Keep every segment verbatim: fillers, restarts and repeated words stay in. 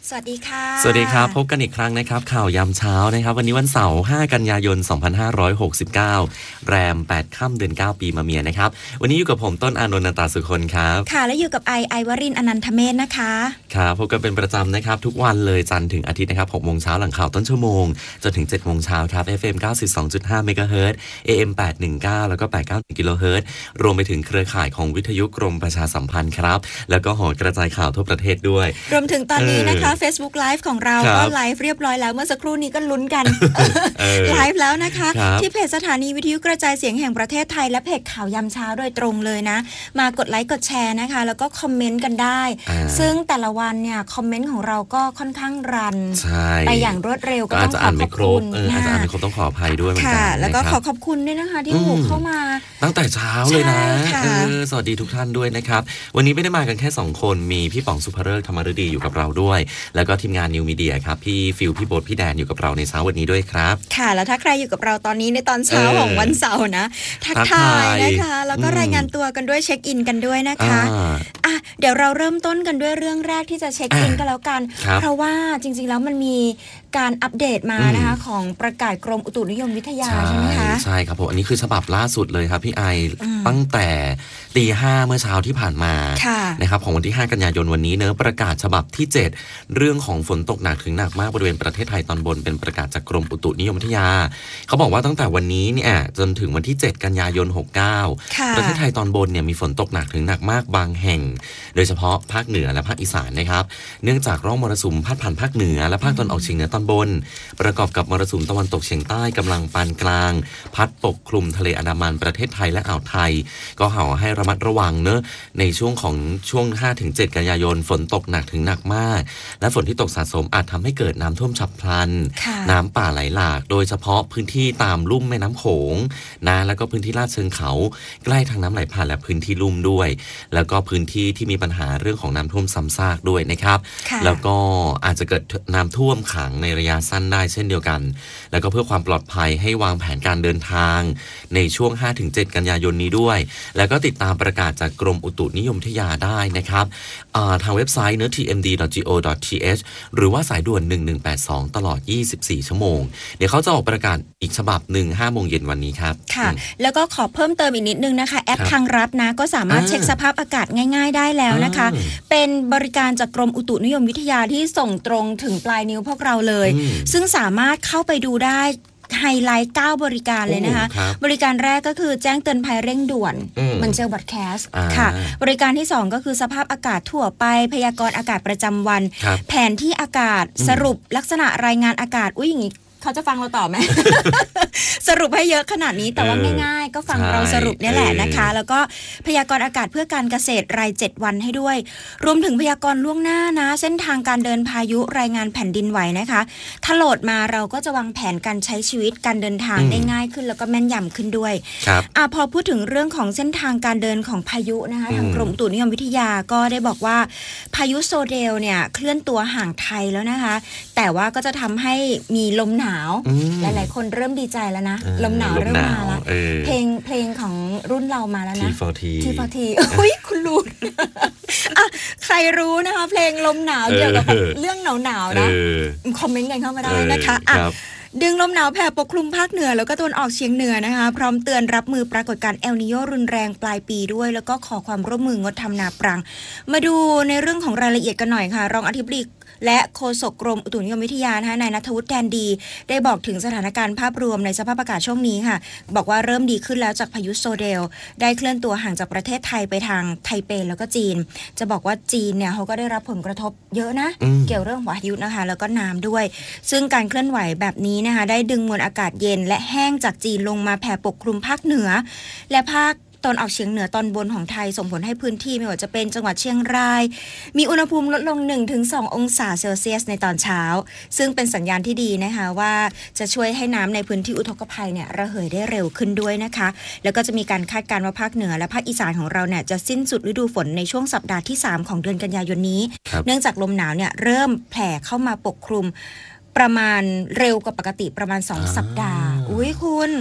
สวัสดีค่ะสวัสดีครับพบกันอีกครั้งนะครับข่าวยามเช้านะครับวันนี้วันเสาร์ห้ากันยายนสองพันห้าร้อยหกสิบเก้าแรมแปดค่ำเดือนเก้าปีมะเมียนะครับวันนี้อยู่กับผมต้นอานนท์ นตาสุคนครับค่ะและอยู่กับไอไอวรินทร์อนันทเมธนะคะครับพบกันเป็นประจำนะครับทุกวันเลยจันทร์ถึงอาทิตย์นะครับหกโมงเช้าหลังข่าวต้นชั่วโมงจนถึงเจ็ดโมงเช้าครับ เอฟ เอ็ม เก้าสิบสองจุดห้า เมกะเฮิรตซ์ เอ เอ็ม แปดสิบเก้าแล้วก็แปดสิบเก้ากิโลเฮิรตซ์รวมไปถึงเครือข่ายของวิทยุกรมประชาสัมพันธ์ครับแล้วก็หอกระจายข่าวทั่วประเทศด้วยรวมถึงตอนนี้นะคะ Facebook Live ของเราก็ไลฟ์เรียบร้อยแล้วเมื่อสักครู่นี้ก็ลุ้นกันไลฟ์แล้วนะคะที่เพจสถานีวิทยุกระจายเสียงแห่งประเทศไทยและเพจข่าวยามเช้าโดยตรงเลยนะมากดไลค์กดแชร์นะคะแล้วก็คอมเมนต์กันได้ซึ่งแต่ละวันเนี่ยคอมเมนต์ของเราก็ค่อนข้างรันไปอย่างรวดเร็วก็ต้องขอขอบคุณอาจจะอ่านไม่ครบต้องขออภัยด้วยเหมือนกันแล้วก็ขอขอบคุณด้วยนะคะที่หูเข้ามาตั้งแต่เช้าเลยนะสวัสดีทุกท่านด้วยนะครับวันนี้ไม่ได้มากันแค่สองคนมีพี่ป๋องสุภฤกษ์ธรรมฤดีอยู่กับเราด้วยแล้วก็ทีมงานนิวมีเดียครับพี่ฟิลพี่โบ๊ทพี่แดนอยู่กับเราในเช้าวันนี้ด้วยครับค่ะแล้วถ้าใครอยู่กับเราตอนนี้ในตอนเช้าของวันเสาร์นะทักทายนะคะแล้วก็รายงานตัวกันด้วยเช็คอินกันด้วยนะคะอ่ะเดี๋ยวเราเริ่มต้นกันด้วยเรื่องแรกที่จะเช็คอินกันแล้วกันเพราะว่าจริงๆแล้วมันมีการอัปเดตมานะคะของประกาศกรมอุตุนิยมวิทยาใช่ไหมคะใช่ครับผมอันนี้คือฉบับล่าสุดเลยครับพี่ไอตั้งแต่ตีห้าเมื่อเช้าที่ผ่านมานะครับของวันที่ห้ากันยายนวันนี้เนื้อประกาศฉบับที่เจ็ดเรื่องของฝนตกหนักถึงหนักมากบริเวณประเทศไทยตอนบนเป็นประกาศจากกรมอุตุนิยมวิทยาเขาบอกว่าตั้งแต่วันนี้เนี่ยจนถึงวันที่เจ็ดกันยายนหกสิบเก้าประเทศไทยตอนบนเนี่ยมีฝนตกหนักถึงหนักมากบางแห่งโดยเฉพาะภาคเหนือและภาคอีสานนะครับเนื่องจากร่องมรสุมพัดผ่านภาคเหนือและภาคตะวันออกเฉียงเหนือตอนบนประกอบกับมรสุมตะวันตกเฉียงใต้กำลังปานกลางพัดปกคลุมทะเลอันดามันประเทศไทยและอ่าวไทยก็ขอให้ระมัดระวังเนอะในช่วงของช่วง ห้าถึงเจ็ด กันยายนฝนตกหนักถึงหนักมากและฝนที่ตกสะสมอาจทำให้เกิดน้ำท่วมฉับพลันน้ำป่าไหลหลากโดยเฉพาะพื้นที่ตามลุ่มแม่น้ำโขงนะแล้วก็พื้นที่ลาดเชิงเขาใกล้ทางน้ำไหลผ่านและพื้นที่ลุ่มด้วยแล้วก็พื้นที่ที่มีปัญหาเรื่องของน้ำท่วมซ้ำซากด้วยนะครับแล้วก็อาจจะเกิดน้ำท่วมขังในระยะสั้นได้เช่นเดียวกันแล้วก็เพื่อความปลอดภัยให้วางแผนการเดินทางในช่วง ห้าถึงเจ็ด กันยายนนี้ด้วยแล้วก็ติดตามประกาศจากกรมอุตุนิยมวิทยาได้นะครับทางเว็บไซต์เนอะ ที เอ็ม ดี ดอท จี โอ ดอท ที เอช หรือว่าสายด่วนหนึ่งหนึ่งแปดสองตลอดยี่สิบสี่ชั่วโมงเดี๋ยวเขาจะออกประกาศอีกฉบับหนึ่ง ห้าโมงเย็นวันนี้ครับค่ะแล้วก็ขอเพิ่มเติมอีกนิดนึงนะคะแอปทางรัฐนะก็สามารถเช็คสภาพอากาศง่ายๆได้แล้วนะคะเป็นบริการจากกรมอุตุนิยมวิทยาที่ส่งตรงถึงปลายนิ้วพวกเราเลยซึ่งสามารถเข้าไปดูได้ไฮไลท์เก้าบริการเลยนะคะบริการแรกก็คือแจ้งเตือนภัยเร่งด่วนมันเจลบัดแคสค่ะบริการที่สองก็คือสภาพอากาศทั่วไปพยากรณ์อากาศประจำวันแผนที่อากาศสรุปลักษณะรายงานอากาศอุ้ยอย่างนี้เขาจะฟังเราต่อไหม สรุปให้เยอะขนาดนี้แต่ว่าง่ายๆก็ฟังเราสรุปนี่แหละนะคะแล้วก็พยากรณ์อากาศเพื่อการเกษตรรายเจ็ดวันให้ด้วยรวมถึงพยากรณ์ล่วงหน้านะเส้นทางการเดินพายุรายงานแผ่นดินไหวนะคะถ้าโหลดมาเราก็จะวางแผนการใช้ชีวิตการเดินทางได้ง่ายขึ้นแล้วก็แม่นยำขึ้นด้วยอ่ะพอพูดถึงเรื่องของเส้นทางการเดินของพายุนะคะทางกรมอุตุนิยมวิทยาก็ได้บอกว่าพายุโซเดลเนี่ยเคลื่อนตัวห่างไทยแล้วนะคะแต่ว่าก็จะทำให้มีลมหนาวหลายๆคนเริ่มดีใจแล้วนะลมหนาวเริ่มมาแล้วเพลงเพลงของรุ่นเรามาแล้วนะ ทีโฟร์ ทีที โฟร์ ที อุ้ยคุณรู้อ่ะใครรู้นะคะเพลงลมหนาวเกี่ยวกับเรื่องหนาวๆนะคอมเมนต์กันเข้ามาได้นะคะอ่ะดึงลมหนาวแผ่ปกคลุมภาคเหนือแล้วก็ตะวันออกเฉียงเหนือนะคะพร้อมเตือนรับมือปรากฏการณ์เอลนีโญรุนแรงปลายปีด้วยแล้วก็ขอความร่วมมืองดทำนาปรังมาดูในเรื่องของรายละเอียดกันหน่อยค่ะรองอธิบดีและโฆษกกรมอุตุนิยมวิทยานะคะนายณัฐวุฒิแดนดีได้บอกถึงสถานการณ์ภาพรวมในสภาพอากาศช่วงนี้ค่ะบอกว่าเริ่มดีขึ้นแล้วจากพายุโซเดลได้เคลื่อนตัวห่างจากประเทศไทยไปทางไทเปแล้วก็จีนจะบอกว่าจีนเนี่ยเขาก็ได้รับผลกระทบเยอะนะเกี่ยวเรื่องพายุนะคะแล้วก็น้ำด้วยซึ่งการเคลื่อนไหวแบบนี้นะคะได้ดึงมวลอากาศเย็นและแห้งจากจีนลงมาแผ่ปกคลุมภาคเหนือและภาคตอนออกเฉียงเหนือตอนบนของไทยส่งผลให้พื้นที่ไม่ว่าจะเป็นจังหวัดเชียงรายมีอุณหภูมิลดลง หนึ่งถึงสอง องศาเซลเซียสในตอนเช้าซึ่งเป็นสัญญาณที่ดีนะคะว่าจะช่วยให้น้ำในพื้นที่อุทกภัยเนี่ยระเหยได้เร็วขึ้นด้วยนะคะแล้วก็จะมีการคาดการณ์ว่าภาคเหนือและภาคอีสานของเราเนี่ยจะสิ้นสุดฤดูฝนในช่วงสัปดาห์ที่สามของเดือนกันยายนนี้เนื่องจากลมหนาวเนี่ยเริ่มแผ่เข้ามาปกคลุมประมาณเร็วกว่าปกติประมาณสองสัปดาห์อุ้ยคุณ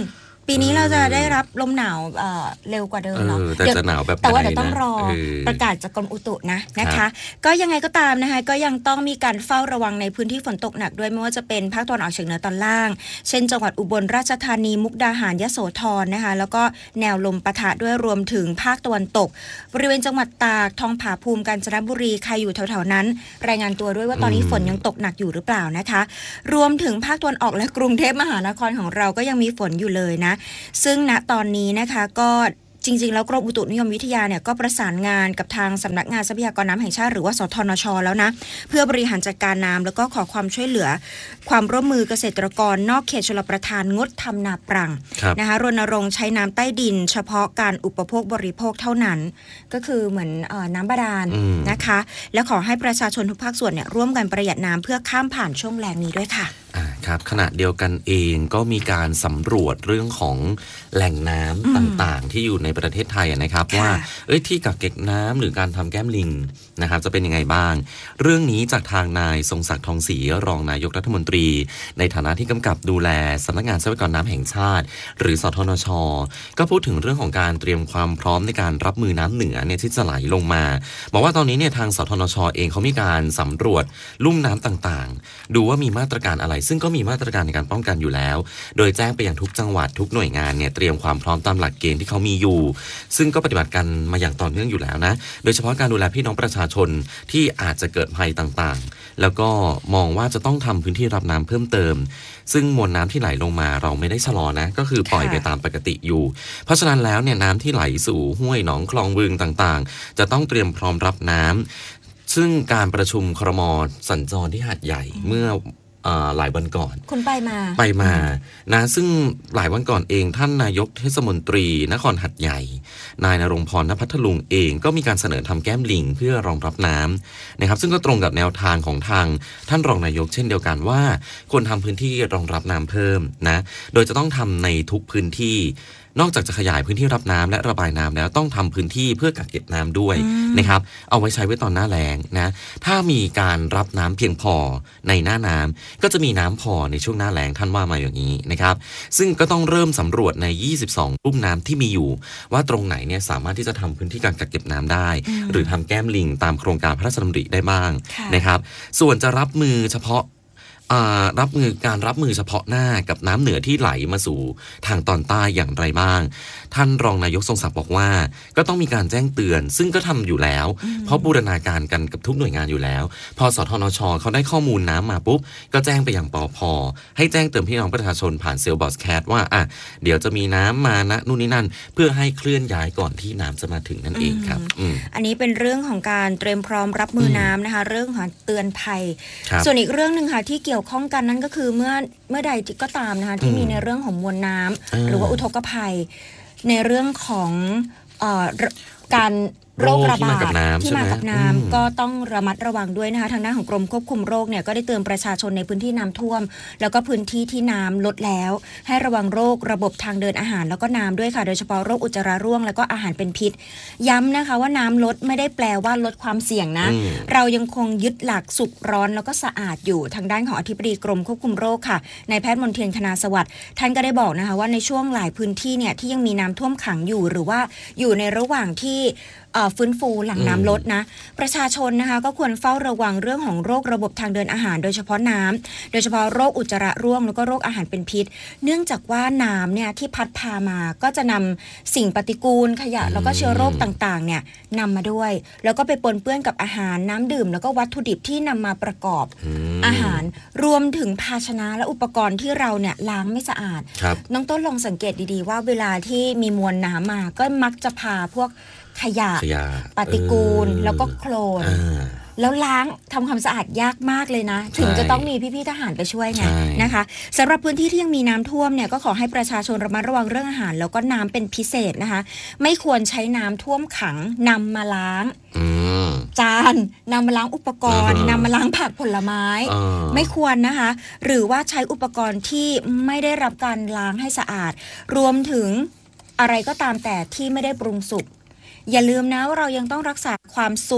ปีนี้เราจะได้รับลมหนาวเอ่อเร็วกว่าเดิมเนาะแต่จะหนาวแบบแต่ว่าเดี๋ยวต้องรอประกาศจากกรมอุตุนะนะคะก็ยังไงก็ตามนะคะก็ยังต้องมีการเฝ้าระวังในพื้นที่ฝนตกหนักด้วยไม่ว่าจะเป็นภาคตะวันออกเฉียงเหนือตอนล่างเช่นจังหวัดอุบลราชธานีมุกดาหารยโสธรนะคะแล้วก็แนวลมปะทะด้วยรวมถึงภาคตะวันตกบริเวณจังหวัดตากทองผาภูมิกาญจนบุรีใครอยู่แถวๆนั้นรายงานตัวด้วยว่าตอนนี้ฝนยังตกหนักอยู่หรือเปล่านะคะรวมถึงภาคตะวันออกและกรุงเทพมหานครของเราก็ยังมีฝนอยู่เลยนะซึ่งณตอนนี้นะคะก็จริงๆแล้วกรมอุตุนิยมวิทยาเนี่ยก็ประสานงานกับทางสำนักงานทรัพยากรน้ำแห่งชาติหรือว่าสทนช.แล้วนะเพื่อบริหารจัดการน้ำแล้วก็ขอความช่วยเหลือความร่วมมือเกษตรกรนอกเขตชลประทานงดทำนาปรังนะคะรณรงค์ใช้น้ำใต้ดินเฉพาะการอุปโภคบริโภคเท่านั้นก็คือเหมือนเอ่อน้ำบาดาลนะคะและขอให้ประชาชนทุกภาคส่วนเนี่ยร่วมกันประหยัดน้ำเพื่อข้ามผ่านช่วงแล้งนี้ด้วยค่ะครับขณะเดียวกันเองก็มีการสำรวจเรื่องของแหล่งน้ำต่างๆที่อยู่ในประเทศไทยนะครับว่าเอ้ยที่กักเก็บน้ำหรือการทำแก้มลิงนะครับจะเป็นยังไงบ้างเรื่องนี้จากทางนายทรงศักดิ์ทองศรีรองนายกรัฐมนตรีในฐานะที่กำกับดูแลสำนักงานทรัพยากรน้ำแห่งชาติหรือสทนช.ก็พูดถึงเรื่องของการเตรียมความพร้อมในการรับมือน้ำเหนือเนี่ยที่จะไหลลงมาบอกว่าตอนนี้เนี่ยทางสทนช.เองเขามีการสำรวจลุ่มน้ำต่างๆดูว่ามีมาตรการอะไรซึ่งก็มีมาตรการในการป้องกันอยู่แล้วโดยแจ้งไปยังทุกจังหวัดทุกหน่วยงานเนี่ยเตรียมความพร้อมตามหลักเกณฑ์ที่เขามีอยู่ซึ่งก็ปฏิบัติกันมาอย่างต่อเนื่องอยู่แล้วนะโดยเฉพาะการดูแลพี่น้องประชาชนที่อาจจะเกิดภัยต่างๆแล้วก็มองว่าจะต้องทำพื้นที่รับน้ำเพิ่มเติมซึ่งมวลน้ำที่ไหลลงมาเราไม่ได้ชะลอนะก็คือปล่อยไปตามปกติอยู่เพราะฉะนั้นแล้วเนี่ยน้ำที่ไหลสู่ห้วยหนองคลองบึงต่างๆจะต้องเตรียมพร้อมรับน้ำซึ่งการประชุมครม.สัญจรที่หาดใหญ่เมื่อหลายวันก่อนคุณไปมาไปมานะซึ่งหลายวันก่อนเองท่านนายกเทศมนตรีนครหัดใหญ่นายณรงค์พร ณ พัทลุงเองก็มีการเสนอทำแก้มลิงเพื่อรองรับน้ำนะครับซึ่งก็ตรงกับแนวทางของทางท่านรองนายกเช่นเดียวกันว่าควรทำพื้นที่รองรับน้ำเพิ่มนะโดยจะต้องทำในทุกพื้นที่นอกจากจะขยายพื้นที่รับน้ำและระบายน้ำแล้วต้องทำพื้นที่เพื่อกักเก็บน้ำด้วยนะครับเอาไว้ใช้ไว้ตอนหน้าแล้งนะถ้ามีการรับน้ำเพียงพอในหน้าน้ำก็จะมีน้ำพอในช่วงหน้าแล้งท่านว่ามาอย่างนี้นะครับซึ่งก็ต้องเริ่มสำรวจในยี่สิบสองลุ่มน้ำที่มีอยู่ว่าตรงไหนเนี่ยสามารถที่จะทำพื้นที่การกักเก็บน้ำได้หรือทำแก้มลิงตามโครงการพระราชดำริได้บ้างนะครับส่วนจะรับมือเฉพาะรับมือการรับมือเฉพาะหน้ากับน้ำเหนือที่ไหลมาสู่ทางตอนใต้อย่างไรบ้างท่านรองนายกทรงศักดิ์บอกว่าก็ต้องมีการแจ้งเตือนซึ่งก็ทำอยู่แล้วเพราะบูรณาการกันกับทุกหน่วยงานอยู่แล้วพอสทนช.เขาได้ข้อมูลน้ำมาปุ๊บก็แจ้งไปยังปภ.ให้แจ้งเตือนพี่น้องประชาชนผ่านเซลล์บอสแคทว่าอ่ะเดี๋ยวจะมีน้ำมานะนู่นนี่นั่นเพื่อให้เคลื่อนย้ายก่อนที่น้ำจะมาถึงนั่นเองครับ อ, อันนี้เป็นเรื่องของการเตรียมพร้อมรับมือน้ำนะคะเรื่องของเตือนภัยส่วนอีกเรื่องนึงค่ะที่เกี่ยวเกี่ยวข้องกันนั่นก็คือเมื่อเมื่อใดก็ตามนะคะที่มีในเรื่องของมวลน้ำหรือว่าอุทกภัยในเรื่องของเอ่อการโรคระบาดที่มากับน้ำก็ต้องระมัดระวังด้วยนะคะทางด้านของกรมควบคุมโรคเนี่ยก็ได้เตือนประชาชนในพื้นที่น้ำท่วมแล้วก็พื้นที่ที่น้ำลดแล้วให้ระวังโรคระบบทางเดินอาหารแล้วก็น้ำด้วยค่ะโดยเฉพาะโรคอุจจาระร่วงแล้วก็อาหารเป็นพิษย้ำนะคะว่าน้ำลดไม่ได้แปลว่าลดความเสี่ยงนะเรายังคงยึดหลักสุกร้อนแล้วก็สะอาดอยู่ทางด้านของอธิบดีกรมควบคุมโรคค่ะนายแพทย์มนเทียนคณาสวัสดิ์ท่านก็ได้บอกนะคะว่าในช่วงหลายพื้นที่เนี่ยที่ยังมีน้ำท่วมขังอยู่หรือว่าอยู่ในระหว่างที่ฟื้นฟูหลังน้ำลดนะประชาชนนะคะก็ควรเฝ้าระวังเรื่องของโรคระบบทางเดินอาหารโดยเฉพาะน้ำโดยเฉพาะโรคอุจจาระร่วงแล้วก็โรคอาหารเป็นพิษเนื่องจากว่าน้ำเนี่ยที่พัดพามาก็จะนำสิ่งปฏิกูลขยะแล้วก็เชื้อโรคต่างๆเนี่ยนำมาด้วยแล้วก็ไปปนเปื้อนกับอาหารน้ำดื่มแล้วก็วัตถุดิบที่นำมาประกอบอาหารรวมถึงภาชนะและอุปกรณ์ที่เราเนี่ยล้างไม่สะอาดน้องต้นลองสังเกตดีๆว่าเวลาที่มีมวลน้ำมาก็มักจะพาพวกขยะปฏิกูลแล้วก็โคลนแล้วล้างทำความสะอาดยากมากเลยนะถึงจะต้องมีพี่ๆทหารไปช่วยไงนะคะสำหรับพื้นที่ที่ยังมีน้ำท่วมเนี่ยก็ขอให้ประชาชนระมัดระวังเรื่องอาหารแล้วก็น้ำเป็นพิเศษนะคะไม่ควรใช้น้ำท่วมขังนำมาล้างจานนำมาล้างอุปกรณ์นำมาล้างผักผลไม้ไม่ควรนะคะหรือว่าใช้อุปกรณ์ที่ไม่ได้รับการล้างให้สะอาดรวมถึงอะไรก็ตามแต่ที่ไม่ได้ปรุงสุกอย่าลืมนะว่าเรายังต้องรักษาความสุข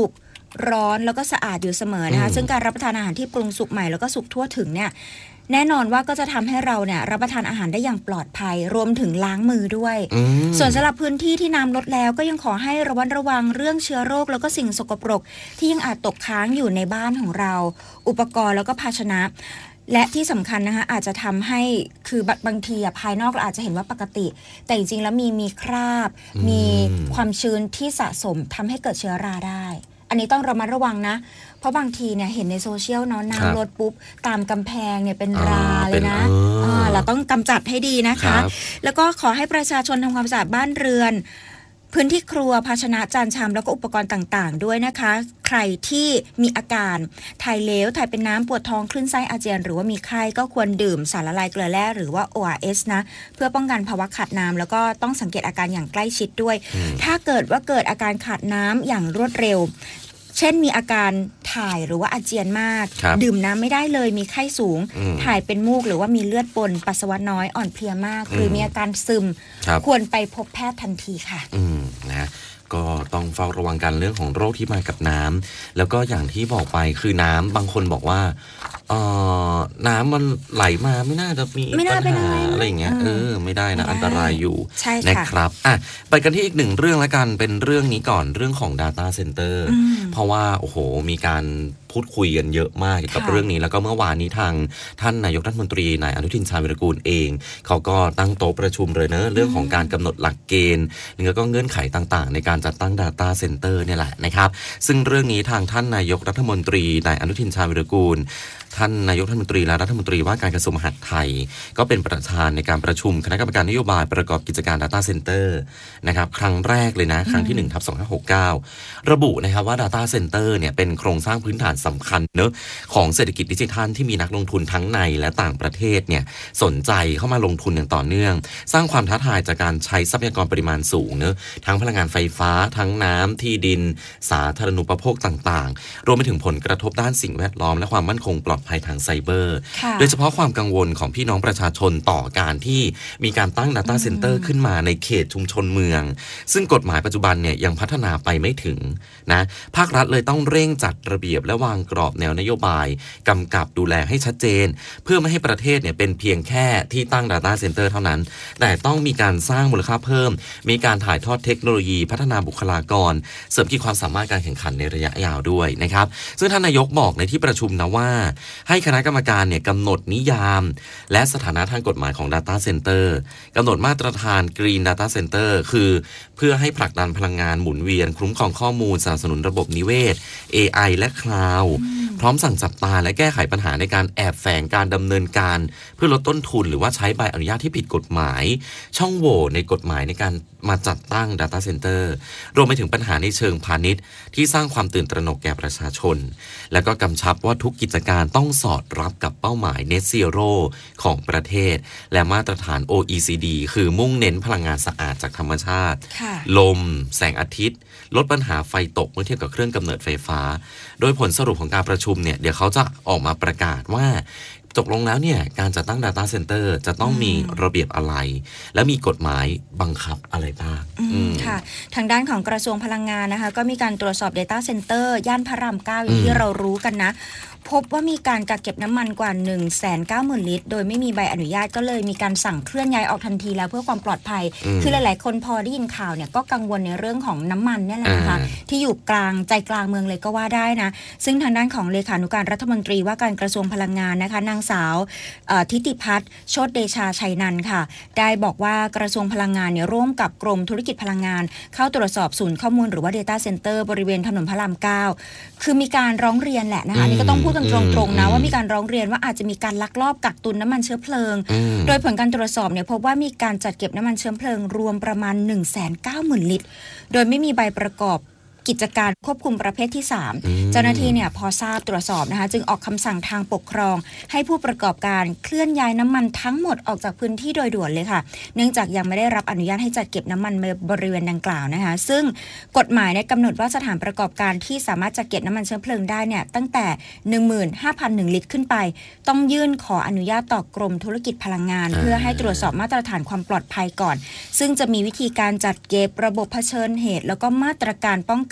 ร้อนแล้วก็สะอาดอยู่เสมอนะคะซึ่งการรับประทานอาหารที่ปรุงสุกใหม่แล้วก็สุกทั่วถึงเนี่ยแน่นอนว่าก็จะทำให้เราเนี่ยรับประทานอาหารได้อย่างปลอดภัยรวมถึงล้างมือด้วยส่วนสำหรับพื้นที่ที่น้ำลดแล้วก็ยังขอให้ระมัดระวังเรื่องเชื้อโรคแล้วก็สิ่งสกปรกที่ยังอาจตกค้างอยู่ในบ้านของเราอุปกรณ์แล้วก็ภาชนะและที่สำคัญนะคะอาจจะทำให้คือบางทีภายนอกเราอาจจะเห็นว่าปกติแต่จริงๆแล้วมีมีคราบมีความชื้นที่สะสมทำให้เกิดเชื้อราได้อันนี้ต้องระมัดระวังนะเพราะบางทีเนี่ยเห็นในโซเชียลเนาะน้ำลดปุ๊บตามกำแพงเนี่ยเป็นราเลยนะเราต้องกำจัดให้ดีนะคะแล้วก็ขอให้ประชาชนทำความสะอาดบ้านเรือนพื้นที่ครัวภาชนะจานชามแล้วก็อุปกรณ์ต่างๆด้วยนะคะใครที่มีอาการถ่ายเหลวถ่ายเป็นน้ำปวดท้องคลื่นไส้อาเจียนหรือว่ามีไข้ก็ควรดื่มสารละลายเกลือแร่หรือว่า โอ อาร์ เอส นะเพื่อป้องกันภาวะขาดน้ำแล้วก็ต้องสังเกตอาการอย่างใกล้ชิดด้วยถ้าเกิดว่าเกิดอาการขาดน้ำอย่างรวดเร็วเช่นมีอาการถ่ายหรือว่าอาเจียนมากดื่มน้ำไม่ได้เลยมีไข้สูงถ่ายเป็นมูกหรือว่ามีเลือดปนปัสสาวะน้อยอ่อนเพลียมากหรือมีอาการซึมควรไปพบแพทย์ทันทีค่ะอืมนะก็ต้องเฝ้าระวังกันเรื่องของโรคที่มากับน้ำแล้วก็อย่างที่บอกไปคือน้ำบางคนบอกว่าเอ่อน้ำมันไหลมาไม่น่าจะมีปัญหาอะไรอย่างเงี้ยเออไม่ได้นะอันตรายอยู่นะครับอ่ะไปกันที่อีกหนึ่งเรื่องละกันเป็นเรื่องนี้ก่อนเรื่องของ Data Center เพราะว่าโอ้โหมีการพูดคุยกันเยอะมากเกี่ยวกับเรื่องนี้แล้วก็เมื่อวานนี้ทางท่านนายกรัฐมนตรีนายอนุทินชาญวิรากูลเองเขาก็ตั้งโต๊ะประชุมเลยเนอะเรื่องของการกำหนดหลักเกณฑ์แล้วก็เงื่อนไขต่างๆในการจัดตั้ง Data Center เนี่ยแหละนะครับซึ่งเรื่องนี้ทางท่านนายกรัฐมนตรีนายอนุทินชาญวิรากูลท่านนายกรัฐมนตรีและรัฐมนตรีว่าการกระทรวงมหาดไทยก็เป็นประธานในการประชุมคณะกรรมการนโยบายประกอบกิจการ Data Center นะครับครั้งแรกเลยนะครั้งที่ หนึ่งทับสองพันห้าร้อยหกสิบเก้า ระบุนะครับว่า Data Center เนี่ยเป็นโครงสร้างพื้นฐานสำคัญเนอะของเศรษฐกิจดิจิทัลที่มีนักลงทุนทั้งในและต่างประเทศเนี่ยสนใจเข้ามาลงทุนอย่างต่อเนื่องสร้างความท้าทายจากการใช้ทรัพยากรปริมาณสูงเนอะทั้งพลังงานไฟฟ้าทั้งน้ำที่ดินสาธารณูปโภคต่างๆรวมไปถึงผลกระทบด้านสิ่งแวดล้อมและความมั่นคงปลอดภัยทางไซเบอร์โดยเฉพาะความกังวลของพี่น้องประชาชนต่อการที่มีการตั้ง Data Center ขึ้นมาในเขตชุมชนเมืองซึ่งกฎหมายปัจจุบันเนี่ยยังพัฒนาไปไม่ถึงนะภาครัฐเลยต้องเร่งจัดระเบียบและวางกรอบแนวนโยบายกำกับดูแลให้ชัดเจนเพื่อไม่ให้ประเทศเนี่ยเป็นเพียงแค่ที่ตั้ง Data Center เท่านั้นแต่ต้องมีการสร้างมูลค่าเพิ่มมีการถ่ายทอดเทคโนโลยีพัฒนาบุคลากรเสริมขีดความสามารถการแข่งขันในระยะยาวด้วยนะครับซึ่งท่านนายกบอกในที่ประชุมนะว่าให้คณะกรรมการเนี่ยกำหนดนิยามและสถานะทางกฎหมายของ Data Center กำหนดมาตรฐาน Green Data Center คือเพื่อให้ผลักดันพลังงานหมุนเวียนคุ้มครองข้อมูลสนับสนุนระบบนิเวศ เอ ไอ และคลาวด์พร้อมสั่งจับตาและแก้ไขปัญหาในการแอบแฝงการดำเนินการเพื่อลดต้นทุนหรือว่าใช้ใบอนุญาตที่ผิดกฎหมายช่องโหว่ในกฎหมายในการมาจัดตั้ง Data Center รวมไปถึงปัญหาในเชิงพาณิชย์ที่สร้างความตื่นตระหนกแก่ประชาชนและก็กำชับว่าทุกกิจการต้องสอดรับกับเป้าหมาย Net Zero ของประเทศและมาตรฐาน โอ อี ซี ดี คือมุ่งเน้นพลังงานสะอาดจากธรรมชาติลมแสงอาทิตย์ลดปัญหาไฟตกเมื่อเทียบกับเครื่องกำเนิดไฟฟ้าโดยผลสรุปของการประชุมเนี่ยเดี๋ยวเขาจะออกมาประกาศว่าตกลงแล้วเนี่ยการจัดตั้ง Data Center จะต้องมีระเบียบอะไรและมีกฎหมายบังคับอะไรบ้างค่ะทางด้านของกระทรวงพลังงานนะคะก็มีการตรวจสอบ Data Center ย่านพระรามเก้าอย่างที่เรารู้กันนะพบว่ามีการกักเก็บน้ำมันกว่า หนึ่งแสนเก้าหมื่น ลิตรโดยไม่มีใบอนุญาตก็เลยมีการสั่งเคลื่อนย้ายออกทันทีแล้วเพื่อความปลอดภัยคือหลายๆคนพอได้ยินข่าวเนี่ยก็กังวลในเรื่องของน้ำมันเนี่ยแหละนะคะที่อยู่กลางใจกลางเมืองเลยก็ว่าได้นะซึ่งทางด้านของเลขานุการรัฐมนตรีว่าการกระทรวงพลังงานนะคะนางสาวทิติพัฒน์โชติเดชาชัยนันท์ค่ะได้บอกว่ากระทรวงพลังงานเนี่ยร่วมกับกรมธุรกิจพลังงานเข้าตรวจสอบศูนย์ข้อมูลหรือว่า Data Center บริเวณถนนพระรามเก้าคือมีการร้องเรียนแหละนะคะนี่ก็ต้องพูดกันตรงๆนะว่ามีการร้องเรียนว่าอาจจะมีการลักลอบกักตุนน้ำมันเชื้อเพลิงโดยผลการตรวจสอบเนี่ยพบว่ามีการจัดเก็บน้ำมันเชื้อเพลิงรวมประมาณ หนึ่งแสนเก้าหมื่น ลิตรโดยไม่มีใบประกอบกิจการควบคุมประเภทที่สามเจ้าหน้าที่เนี่ยพอทราบตรวจสอบนะคะจึงออกคำสั่งทางปกครองให้ผู้ประกอบการเคลื่อนย้ายน้ำมันทั้งหมดออกจากพื้นที่โดยด่วนเลยค่ะเนื่องจากยังไม่ได้รับอนุญาตให้จัดเก็บน้ำมันในบริเวณดังกล่าวนะคะซึ่งกฎหมายเนี่ยกำหนดว่าสถานประกอบการที่สามารถจัดเก็บน้ำมันเชื้อเพลิงได้เนี่ยตั้งแต่ หนึ่งหมื่นห้าพันหนึ่ง ลิตรขึ้นไปต้องยื่นขออนุญาตต่อกรมธุรกิจพลังงานเพื่อให้ตรวจสอบมาตรฐานความปลอดภัยก่อนซึ่งจะมีวิธีการจัดเก็บระบบเผชิญเหตุแล้วก็มาตรการป้องกัน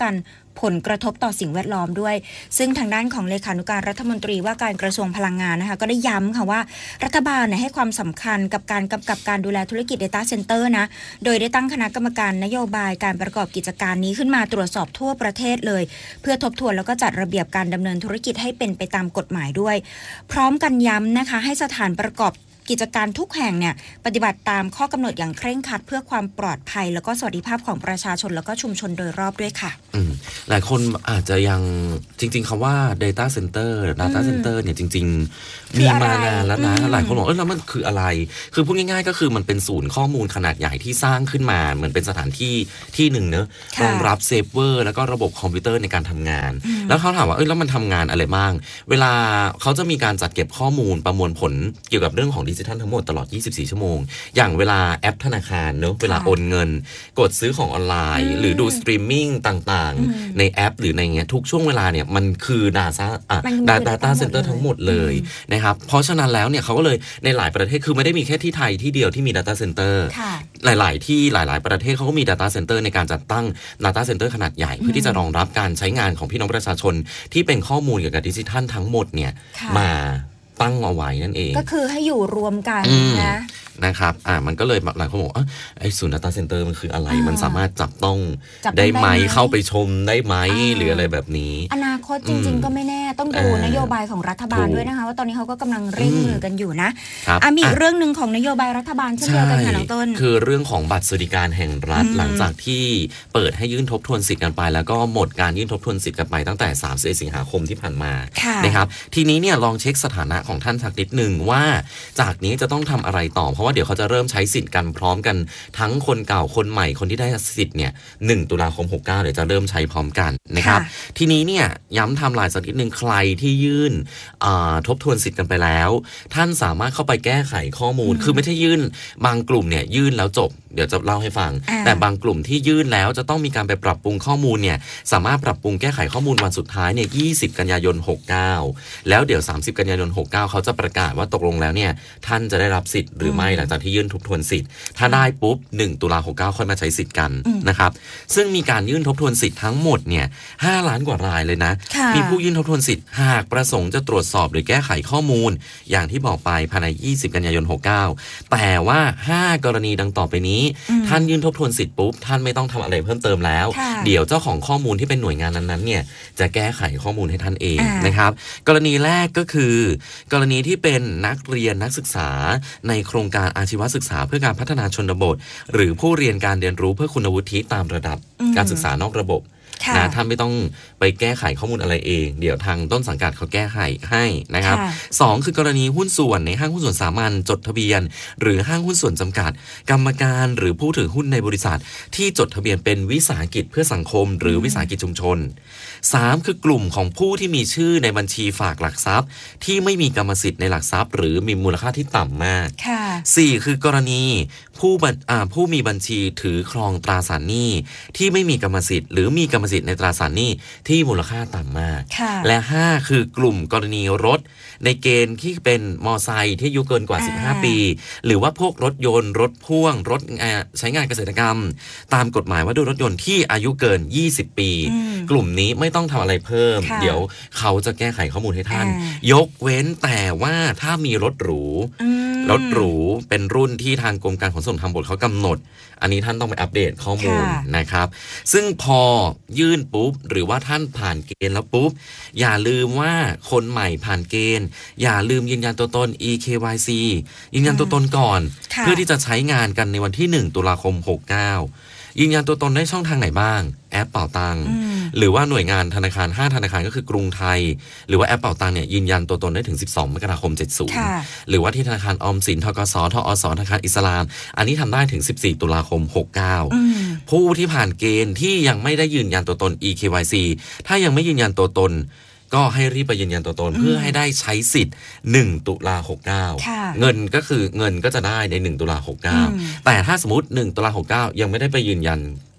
กันผลกระทบต่อสิ่งแวดล้อมด้วยซึ่งทางด้านของเลขานุการรัฐมนตรีว่าการกระทรวงพลังงานนะคะก็ได้ย้ำค่ะว่ารัฐบาลเนี่ยให้ความสำคัญกับการกำกับการดูแลธุรกิจ Data Center นะโดยได้ตั้งคณะกรรมการนโยบายการประกอบกิจการนี้ขึ้นมาตรวจสอบทั่วประเทศเลยเพื่อทบทวนแล้วก็จัดระเบียบการดำเนินธุรกิจให้เป็นไปตามกฎหมายด้วยพร้อมกันย้ำนะคะให้สถานประกอบกิจการทุกแห่งเนี่ยปฏิบัติตามข้อกำหนดอย่างเคร่งครัดเพื่อความปลอดภัยแล้วก็สวัสดิภาพของประชาชนแล้วก็ชุมชนโดยรอบด้วยค่ะอืมหลายคนอาจจะยังจริงๆคำว่า data center data center เนี่ยจริงๆมีมานานแล้วนะหลายคนบอกเออแล้วมันคืออะไรคือพูดง่ายๆก็คือมันเป็นศูนย์ข้อมูลขนาดใหญ่ที่สร้างขึ้นมาเหมือนเป็นสถานที่ที่หนึ่งเนอะรองรับเซิร์ฟเวอร์แล้วก็ระบบคอมพิวเตอร์ในการทำงานแล้วเขาถามว่าเออแล้วมันทำงานอะไรบ้างเวลาเขาจะมีการจัดเก็บข้อมูลประมวลผลเกี่ยวกับเรื่องของดิจิทัลทั้งหมดตลอดยี่สิบสี่ชั่วโมงอย่างเวลาแอปธนาคารเนอะเวลาโอนเงินกดซื้อของออนไลน์หรือดูสตรีมมิ่งต่างๆในแอปหรือในเงี้ยทุกช่วงเวลาเนี่ยมันคือ data อ่ะ data center ทั้งหมดเลยนะครับเพราะฉะนั้นแล้วเนี่ยเขาก็เลยในหลายประเทศคือไม่ได้มีแค่ที่ไทยที่เดียวที่มี data center หลายๆที่หลายๆประเทศเขาก็มี data center ในการจัดตั้ง data center ขนาดใหญ่เพื่อที่จะรองรับการใช้งานของพี่น้องประชาชนที่เป็นข้อมูลเกี่ยวกับดิจิทัลทั้งหมดเนี่ยมาตั้งเอาไว้นั่นเองก็คือให้อยู่รวมกันนะนะครับอ่ามันก็เลยหลายคนบอกว่าไอ้ศูนย์ data center มันคืออะไรมันสามารถจับต้องได้ไหมเข้าไปชมได้ไหมหรืออะไรแบบนี้อนาคตจริงๆก็ไม่แน่ต้องดูนโยบายของรัฐบาลด้วยนะคะว่าตอนนี้เขาก็กำลังเร่งมือกันอยู่นะอ่ะมีเรื่องนึงของนโยบายรัฐบาลเช่นเดียวกันค่ะน้องต้นคือเรื่องของบัตรสวัสดิการแห่งรัฐหลังจากที่เปิดให้ยื่นทบทวนสิทธิ์กันไปแล้วก็หมดการยื่นทบทวนสิทธิ์กันไปตั้งแต่สามสิบเอ็ดสิงหาคมที่ผ่านมานะครับทีนี้เนี่ยลองเช็คสถานะของท่านสักนิดนึงว่าจากนี้จะต้องทำอะไรต่อเพราะว่าเดี๋ยวเขาจะเริ่มใช้สิทธิ์กันพร้อมกันทั้งคนเก่าคนใหม่คนที่ได้สิทธิ์เนี่ยหนึ่งตุลาคมหกสิบเก้าเดี๋ยวจะเริ่มใช้พร้อมกันนะครับทีนี้เนี่ยย้ำไทม์ไลน์สักนิดนึงใครที่ยื่นทบทวนสิทธิ์กันไปแล้วท่านสามารถเข้าไปแก้ไขข้อมูลคือไม่ใช่ยื่นบางกลุ่มเนี่ยยื่นแล้วจบเดี๋ยวจะเล่าให้ฟังแต่บางกลุ่มที่ยื่นแล้วจะต้องมีการไปปรับปรุงข้อมูลเนี่ยสามารถปรับปรุงแก้ไขข้อมูลวันสุดท้ายเนี่ยยี่สิบกันยายนหกสิบเก้าแล้วเดี๋ยวสามสิบกันยายนหกสิบเก้าเขาจะประกาศว่าตกลงแล้วเนี่ยท่านจะได้รับสิทธิ์หรือไม่หลังจากที่ยื่นทบทวนสิทธิ์ถ้าได้ปุ๊บหนึ่งตุลาคมหกสิบเก้าค่อยมาใช้สิทธิ์กันนะครับซึ่งมีการยื่นทบทวนสิทธิ์ทั้งหมดเนี่ยห้าล้านกว่ารายเลยนะมีผู้ยื่นทบทวนสิทธิ์หากประสงค์จะตรวจสอบหรือแก้ไขข้อมูลอย่างที่บอกไปภายในยี่สิบกันยายนหกสิบเก้าแต่ว่าห้ากรณีดังต่อไปนี้ท่านยื่นทบทวนสิทธิ์ปุ๊บท่านไม่ต้องทำอะไรเพิ่มเติมแล้วเดี๋ยวเจ้าของข้อมูลที่เป็นหน่วยงานนั้นๆเนี่ยจะแก้ไขข้อมูลให้ท่านเองนะครับกรณีแรกก็คือกรณีที่เป็นนักเรียนนักศึกษาในโครงการอาชีวศึกษาเพื่อการพัฒนาชนบทหรือผู้เรียนการเรียนรู้เพื่อคุณวุฒิตามระดับการศึกษานอกระบบนะท่านไม่ต้องไปแก้ไขข้อมูลอะไรเองเดี๋ยวทางต้นสังกัดเขาแก้ไขให้นะครับสองคือกรณีหุ้นส่วนในห้างหุ้นส่วนสามัญจดทะเบียนหรือห้างหุ้นส่วนจำกัดกรรมการหรือผู้ถือหุ้นในบริษัทที่จดทะเบียนเป็นวิสาหกิจเพื่อสังคมหรือวิสาหกิจชุมชนสามคือกลุ่มของผู้ที่มีชื่อในบัญชีฝากหลักทรัพย์ที่ไม่มีกรรมสิทธิ์ในหลักทรัพย์หรือมีมูลค่าที่ต่ำมากสี่คือกรณีผู้ผู้มีบัญชีถือครองตราสารหนี้ที่ไม่มีกรรมสิทธิ์หรือมีกรรมสิทธิ์ในตราสารหนี้ที่มูลค่าต่ำมากและห้าคือกลุ่มกรณีรถในเกณฑ์ที่เป็นมอไซค์ที่อายุเกินกว่าสิบห้าปีหรือว่าพวกรถยนต์รถพ่วงรถใช้งานเกษตรกรรมตามกฎหมายว่าด้วยรถยนต์ที่อายุเกินยี่สิบปีกลุ่มนี้ไม่ต้องทำอะไรเพิ่มเดี๋ยวเขาจะแก้ไขข้อมูลให้ท่านยกเว้นแต่ว่าถ้ามีรถหรูรถหรูเป็นรุ่นที่ทางกรมการขนส่งทางบกเขากำหนดอันนี้ท่านต้องไปอัปเดตข้อมูลนะครับซึ่งพอยื่นปุ๊บหรือว่าท่านผ่านเกณฑ์แล้วปุ๊บอย่าลืมว่าคนใหม่ผ่านเกณฑ์อย่าลืมยืนยันตัวตน อี เค วาย ซี ยืนยันตัวตนก่อนเพื่อที่จะใช้งานกันในวันที่หนึ่งตุลาคมหกสิบเก้ายืนยันตัวตนได้ช่องทางไหนบ้างแอปเป๋าตังหรือว่าหน่วยงานธนาคารห้าธนาคารก็คือกรุงไทยหรือว่าแอปเป๋าตังเนี่ยยืนยันตัวตนได้ถึงสิบสองมกราคมเจ็ดสิบหรือว่าที่ธนาคารออมสินธกสทอสธนาคารอิสลามอันนี้ทำได้ถึงสิบสี่ตุลาคมหกสิบเก้าผู้ที่ผ่านเกณฑ์ที่ยังไม่ได้ยืนยันตัวตน อี เค วาย ซี ถ้ายังไม่ยืนยันตัวตนก็ให้รีบไปยืนยันตัวตนเพื่อให้ได้ใช้สิทธิ์หนึ่งตุลาหกสิบเก้าเงินก็คือเงินก็จะได้ในหนึ่งตุลาหกสิบเก้าแต่ถ้าสมมติหนึ่งตุลาหกสิบเก้ายังไม่ได้ไปยืนยัน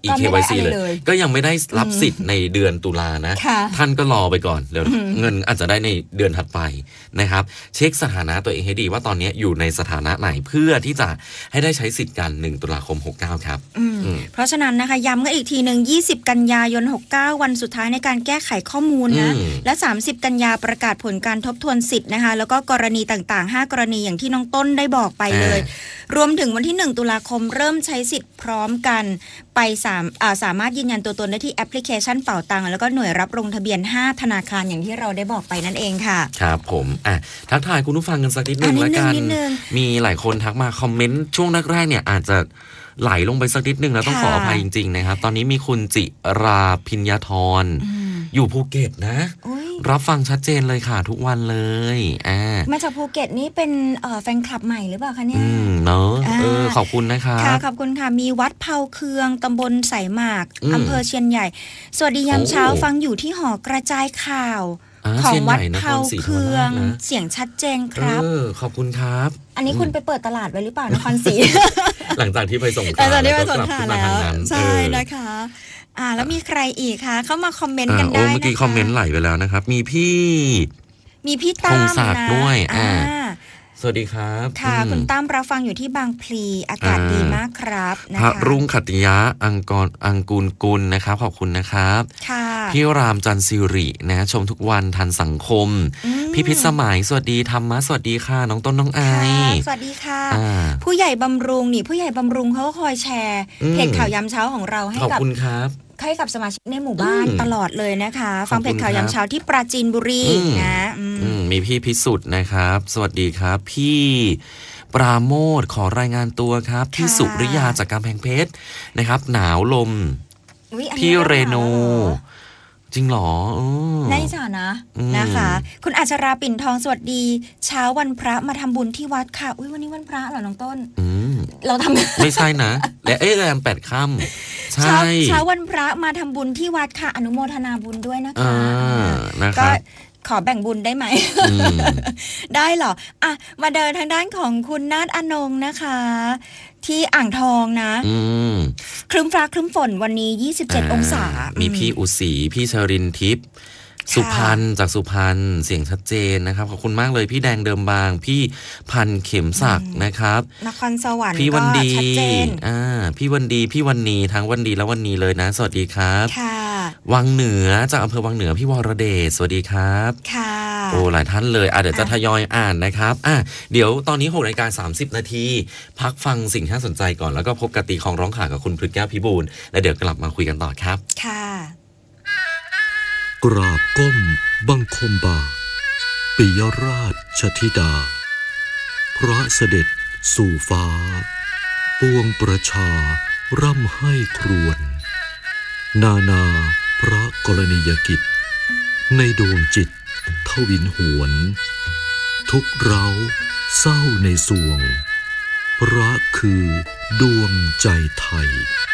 อี เค วาย ซี เลยก็ยังไม่ได้รับสิทธิ์ในเดือนตุลานะท่านก็รอไปก่อนเดี๋ยวเงินอาจจะได้ในเดือนถัดไปนะครับเช็คสถานะตัวเองให้ดีว่าตอนนี้อยู่ในสถานะไหนเพื่อที่จะให้ได้ใช้สิทธิ์กันหนึ่งตุลาคมหกสิบเก้าครับเพราะฉะนั้นนะคะย้ำกันอีกทีนึงยี่สิบกันยายนหกสิบเก้าวันสุดท้ายในการแก้ไขข้อมูลนะและสามสิบกันยาประกาศผลการทบทวนสิทธิ์นะคะแล้วก็กรณีต่างๆห้ากรณีอย่างที่น้องต้นได้บอกไปเลยรวมถึงวันที่หนึ่งตุลาคมเริ่มใช้สิทธิ์พร้อมกันไปสามารถสามารถยืนยันตัวตนได้ที่แอปพลิเคชันเป๋าตังค์แล้วก็หน่วยรับลงทะเบียนห้าธนาคารอย่างที่เราได้บอกไปนั่นเองค่ะครับผมอ่ะทักทายคุณผู้ฟังกันสักนิดนึงแล้วกันมีหลายคนทักมาคอมเมนต์ช่วงแรกๆเนี่ยอาจจะไหลลงไปสักนิดนึงแล้วต้องขออภัยจริงๆนะครับตอนนี้มีคุณจิราพิญญาธรอยู่ภูเก็ตนะรับฟังชัดเจนเลยค่ะทุกวันเลยอ่ามาจากภูเก็ตนี่เป็นแฟนคลับใหม่หรือเปล่าคะเนี่ยอืมเนาะเออขอบคุณนะคะค่ะขอบคุณค่ะมีวัดเผาเคืองตำบลสายหมากอำเภอเชียนใหญ่สวัสดียามเช้าฟังอยู่ที่หอกระจายข่าวของวัดเผาเคืองเสียงชัดเจนครับขอบคุณครับอันนี้คุณไปเปิดตลาดไว้หรือเปล่านครศรีหลังจากที่ไปส่งข่าวแล้วก็กลับขึ้นมาทางนั้นใช่นะคะอ่าแล้วมีใครอีกคะเข้ามาคอมเมนต์กันได้นะคะเมื่อกี้คอมเมนต์ไหลไปแล้วนะครับมีพี่มีพี่ตั้มนะด้วยอ่าสวัสดีครับค่ะคุณตั้มรับฟังอยู่ที่บางพลีอากาศดีมากครับนะคะพระรุ่งขัตติยะอังกรอังกูลกุลนะครับขอบคุณนะครับค่ะพี่รามจันทร์สิรินะชมทุกวันทันสังคมพี่พิษสมัยสวัสดีธรรมะสวัสดีค่ะน้องต้นน้องไอสวัสดีค่ะผู้ใหญ่บำรุงนี่ผู้ใหญ่บำรุงเขาก็คอยแชร์เพจข่าวยามเช้าของเราให้กับขอบคุณครับให้กับสมาชิกในหมู่บ้านตลอดเลยนะคะฟังเพจข่าวยามเช้าที่ปราจีนบุรีนะมีพี่พิสุทธิ์นะครับสวัสดีครับพี่ปราโมทย์ขอรายงานตัวครับพี่สุริยาจากกำแพงเพชรนะครับหนาวลมพี่เรโนจริงหรอน่าอิจฉานะนะคะคุณอัชราปิ่นทองสวัสดีเช้าวันพระมาทำบุญที่วัดค่ะอุ้ยวันนี้วันพระเหรอน้องต้นเราทำไม่ใช่นะและเอ๊ะแรมแปดค่ำใช่เช้าวันพระมาทำบุญที่วัดค่ะอนุโมทนาบุญด้วยนะคะก็ขอแบ่งบุญได้ไหม ได้หรออ่ะมาเดินทางด้านของคุณนาฏอนงนะคะที่อ่างทองนะครึ้มฟ้าครึ้มฝนวันนี้ยี่สิบเจ็ดองศามีพี่อุศรีพี่ชรินทิพย์สุพรรณจากสุพรรณเสียงชัดเจนนะครับขอบคุณมากเลยพี่แดงเดิมบางพี่พันเข็มศักดิ์นะครับนครสวรรค์พี่วันดีอ่าพี่วันดีพี่วันนีทั้งวันดีและวันนีเลยนะสวัสดีครับค่ะวังเหนือจากอำเภอวังเหนือพี่วรเดชสวัสดีครับค่ะโอ้หลายท่านเลยอ่ะเดี๋ยวจะทยอยอ่านนะครับอ่ะเดี๋ยวตอนนี้หกนาฬิกาสามสิบนาทีพักฟังสิ่งที่น่าสนใจก่อนแล้วก็พบกติของร้องข่าวกับคุณพฤกษ์แก้วพิบูลและเดี๋ยวกลับมาคุยกันต่อครับค่ะกราบก้มบังคมบาปิยราชธิดาพระเสด็จสู่ฟ้าปวงประชาร่ำให้ครวญนานาพระกรณียกิจในดวงจิตทวินหวนทุกเร้าเศร้าในสวงพระคือดวงใจไทย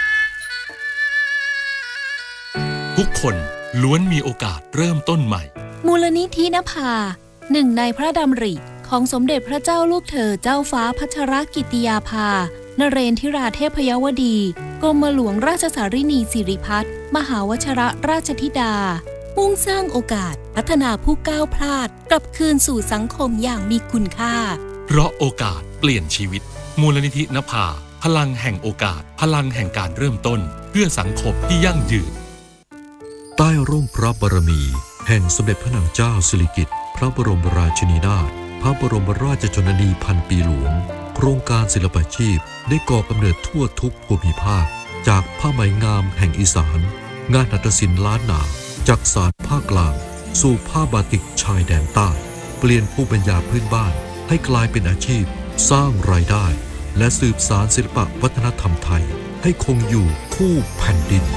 ทุกคนล้วนมีโอกาสเริ่มต้นใหม่มูลนิธินภาหนึ่งในพระดำริของสมเด็จพระเจ้าลูกเธอเจ้าฟ้าพัชรกิติยาภานเรนทิราเทพยวดีกรมหลวงราชสารินีสิริพัฒน์มหาวชิรราชธิดามุ่งสร้างโอกาสพัฒนาผู้ก้าวพลาดกลับคืนสู่สังคมอย่างมีคุณค่าเพราะโอกาสเปลี่ยนชีวิตมูลนิธินภาพลังแห่งโอกาสพลังแห่งการเริ่มต้นเพื่อสังคมที่ยั่งยืนใต้ร่มพระบารมีแห่งสมเด็จพระนางเจ้าสิริกิติ์พระบรมราชินีนาถพระบรมราชชนนีพันปีหลวงโครงการศิลปาชีพได้ก่อกำเนิดทั่วทุกภูมิภาคจากผ้าไหมงามแห่งอีสานงานหัตถศิลป์ล้านนาจากศาสตร์ภาคกลางสู่ผ้าบาติกชายแดนใต้เปลี่ยนภูมิปัญญาพื้นบ้านให้กลายเป็นอาชีพสร้างรายได้และสืบสานศิลปวัฒนธรรมไทยให้คงอยู่คู่แผ่นดิน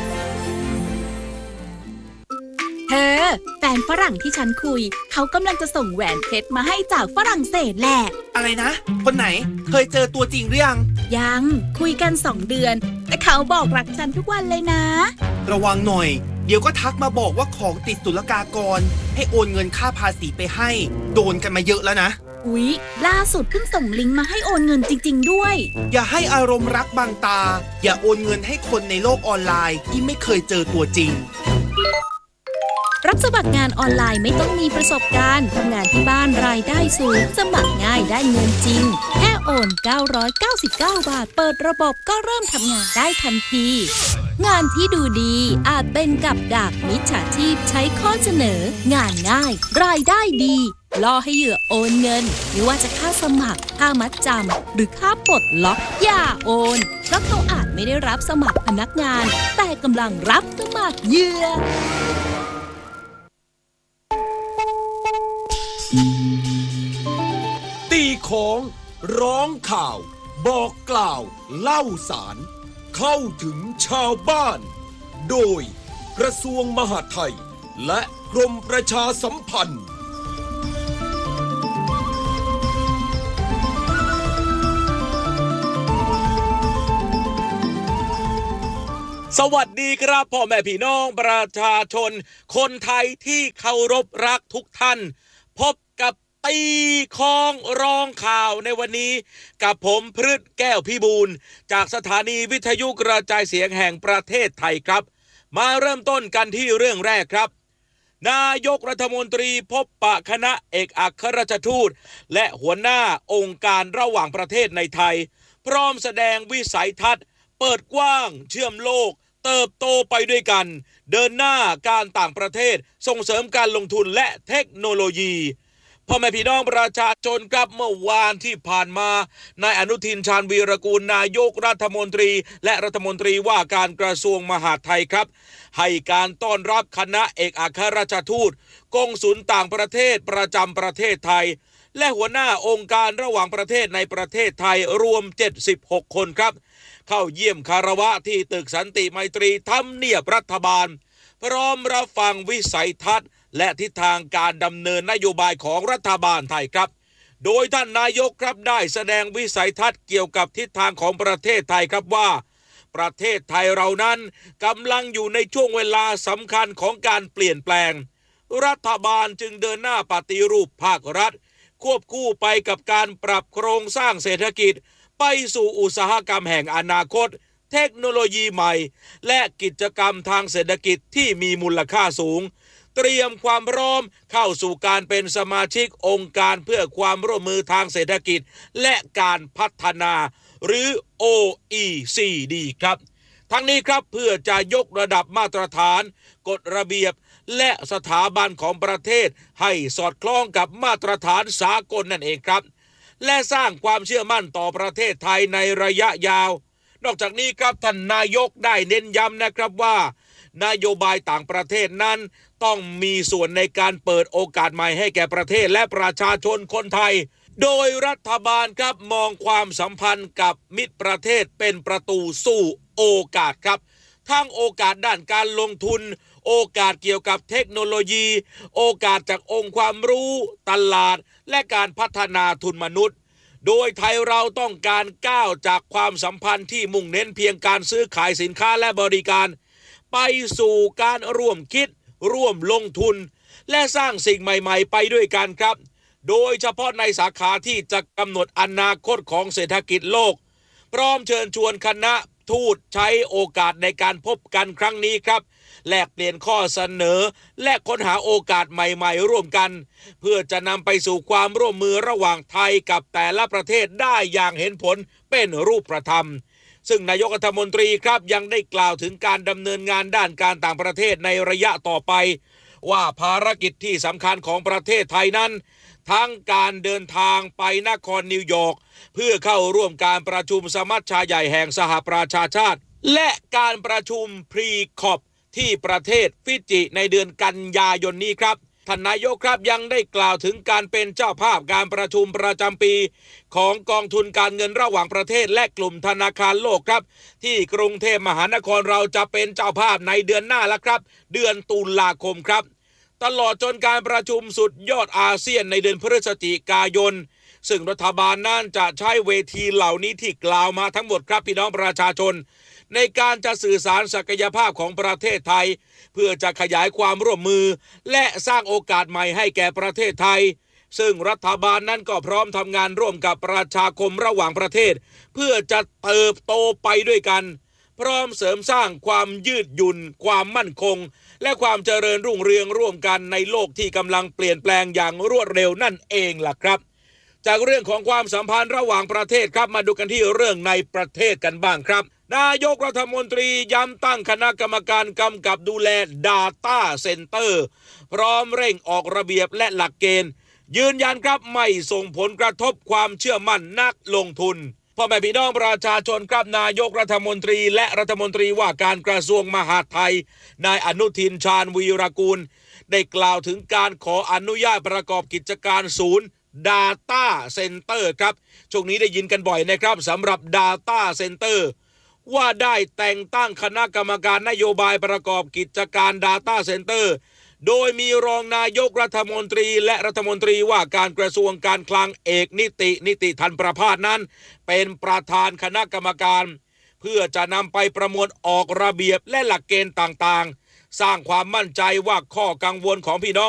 เธอแฟนฝรั่งที่ฉันคุยเขากำลังจะส่งแหวนเพชรมาให้จากฝรั่งเศสแหละอะไรนะคนไหนเคยเจอตัวจริงหรือยังยังคุยกันสองเดือนแต่เขาบอกรักฉันทุกวันเลยนะระวังหน่อยเดี๋ยวก็ทักมาบอกว่าของติดศุลกากรให้โอนเงินค่าภาษีไปให้โดนกันมาเยอะแล้วนะอุ๊ยล่าสุดเพิ่งส่งลิงก์มาให้โอนเงินจริงๆด้วยอย่าให้อารมณ์รักบังตาอย่าโอนเงินให้คนในโลกออนไลน์ที่ไม่เคยเจอตัวจริงรับสมัครงานออนไลน์ไม่ต้องมีประสบการณ์ทำงานที่บ้านรายได้สูงสมัครง่ายได้เงินจริงแค่โอนเก้าร้อยเก้าสิบเก้าบาทเปิดระบบก็เริ่มทำงานได้ทันทีงานที่ดูดีอาจเป็นกับดักมิจฉาชีพใช้ข้อเสนองานง่ายรายได้ดีล่อให้เหยื่อโอนเงินไม่ว่าจะค่าสมัครค่ามัดจำหรือค่าปลดล็อกอย่าโอนเพราะเขาอาจไม่ได้รับสมัครพนักงานแต่กำลังรับสมัครเหยื่อตีของร้องข่าวบอกกล่าวเล่าสารเข้าถึงชาวบ้านโดยกระทรวงมหาดไทยและกรมประชาสัมพันธ์สวัสดีครับพ่อแม่พี่น้องประชาชนคนไทยที่เคารพรักทุกท่านพบกับตีของร้องข่าวในวันนี้กับผมพฤทธิ์แก้วพิบูลจากสถานีวิทยุกระจายเสียงแห่งประเทศไทยครับมาเริ่มต้นกันที่เรื่องแรกครับนายกรัฐมนตรีพบปะคณะเอกอัครราชทูตและหัวหน้าองค์การระหว่างประเทศในไทยพร้อมแสดงวิสัยทัศน์เปิดกว้างเชื่อมโลกเติบโตไปด้วยกันเดินหน้าการต่างประเทศส่งเสริมการลงทุนและเทคโนโลยีพ่อแม่พี่น้องประชาชนครับเมื่อวานที่ผ่านมานายอนุทินชาญวีรกูลนายกรัฐมนตรีและรัฐมนตรีว่าการกระทรวงมหาดไทยครับให้การต้อนรับคณะเอกอัครราชทูตกงสุลต่างประเทศประจำประเทศไทยและหัวหน้าองค์การระหว่างประเทศในประเทศไทยรวมเจ็ดสิบหกคนครับเข้าเยี่ยมคารวะที่ตึกสันติไมตรีทำเนียบรัฐบาลพร้อมรับฟังวิสัยทัศน์และทิศทางการดำเนินนโยบายของรัฐบาลไทยครับโดยท่านนายกครับได้แสดงวิสัยทัศน์เกี่ยวกับทิศทางของประเทศไทยครับว่าประเทศไทยเรานั้นกำลังอยู่ในช่วงเวลาสำคัญของการเปลี่ยนแปลงรัฐบาลจึงเดินหน้าปฏิรูปภาครัฐควบคู่ไปกับการปรับโครงสร้างเศรษฐกิจไปสู่อุตสาหกรรมแห่งอนาคตเทคโนโลยีใหม่และกิจกรรมทางเศรษฐกิจที่มีมูลค่าสูงเตรียมความพร้อมเข้าสู่การเป็นสมาชิกองค์การเพื่อความร่วมมือทางเศรษฐกิจและการพัฒนาหรือ โอ อี ซี ดี ครับทั้งนี้ครับเพื่อจะยกระดับมาตรฐานกฎระเบียบและสถาบันของประเทศให้สอดคล้องกับมาตรฐานสากลนั่นเองครับและสร้างความเชื่อมั่นต่อประเทศไทยในระยะยาวนอกจากนี้ครับท่านนายกได้เน้นย้ำนะครับว่านโยบายต่างประเทศนั้นต้องมีส่วนในการเปิดโอกาสใหม่ให้แก่ประเทศและประชาชนคนไทยโดยรัฐบาลครับมองความสัมพันธ์กับมิตรประเทศเป็นประตูสู่โอกาสครับทั้งโอกาสด้านการลงทุนโอกาสเกี่ยวกับเทคโนโลยีโอกาสจากองค์ความรู้ตลาดและการพัฒนาทุนมนุษย์โดยไทยเราต้องการก้าวจากความสัมพันธ์ที่มุ่งเน้นเพียงการซื้อขายสินค้าและบริการไปสู่การร่วมคิดร่วมลงทุนและสร้างสิ่งใหม่ๆไปด้วยกันครับโดยเฉพาะในสาขาที่จะกำหนดอนาคตของเศรษฐกิจโลกพร้อมเชิญชวนคณะทูตใช้โอกาสในการพบกันครั้งนี้ครับแลกเปลี่ยนข้อเสนอและค้นหาโอกาสใหม่ๆร่วมกันเพื่อจะนำไปสู่ความร่วมมือระหว่างไทยกับแต่ละประเทศได้อย่างเห็นผลเป็นรูปธรรมซึ่งนายกรัฐมนตรีครับยังได้กล่าวถึงการดำเนินงานด้านการต่างประเทศในระยะต่อไปว่าภารกิจที่สำคัญของประเทศไทยนั้นทั้งการเดินทางไปนครนิวยอร์กเพื่อเข้าร่วมการประชุมสมัชชาใหญ่แห่งสหประชาชาติและการประชุมพรีคอปที่ประเทศฟิจิในเดือนกันยายนนี้ครับท่านนายกครับยังได้กล่าวถึงการเป็นเจ้าภาพการประชุมประจำปีของกองทุนการเงินระหว่างประเทศและกลุ่มธนาคารโลกครับที่กรุงเทพมหานครเราจะเป็นเจ้าภาพในเดือนหน้าแล้วครับเดือนตุลาคมครับตลอดจนการประชุมสุดยอดอาเซียนในเดือนพฤศจิกายนซึ่งรัฐบาลนั่นจะใช้เวทีเหล่านี้ที่กล่าวมาทั้งหมดครับพี่น้องประชาชนในการจะสื่อสารศักยภาพของประเทศไทยเพื่อจะขยายความร่วมมือและสร้างโอกาสใหม่ให้แก่ประเทศไทยซึ่งรัฐบาลนั้นก็พร้อมทำงานร่วมกับประชาคมระหว่างประเทศเพื่อจะเติบโตไปด้วยกันพร้อมเสริมสร้างความยืดหยุ่นความมั่นคงและความเจริญรุ่งเรืองร่วมกันในโลกที่กำลังเปลี่ยนแปลงอย่างรวดเร็วนั่นเองล่ะครับจากเรื่องของความสัมพันธ์ระหว่างประเทศครับมาดูกันที่เรื่องในประเทศกันบ้างครับนายกรัฐมนตรีย้ำตั้งคณะกรรมการกำกับดูแล Data Center พร้อมเร่งออกระเบียบและหลักเกณฑ์ยืนยันครับไม่ส่งผลกระทบความเชื่อมั่นนักลงทุนพ่อแม่พี่น้องประชาชนครับนายกรัฐมนตรีและรัฐมนตรีว่าการกระทรวงมหาดไทยนายอนุทินชาญวีรกูลได้กล่าวถึงการขออนุญาตประกอบกิจการศูนย์ Data Center ครับช่วงนี้ได้ยินกันบ่อยนะครับสำหรับ Data Center ว่าได้แต่งตั้งคณะกรรมการนโยบายประกอบกิจการ Data Center โดยมีรองนายกรัฐมนตรีและรัฐมนตรีว่าการกระทรวงการคลังเอกนิตินิติธันประภาสนั้นเป็นประธานคณะกรรมการเพื่อจะนำไปประมวลออกระเบียบและหลักเกณฑ์ต่างๆสร้างความมั่นใจว่าข้อกังวลของพี่น้อง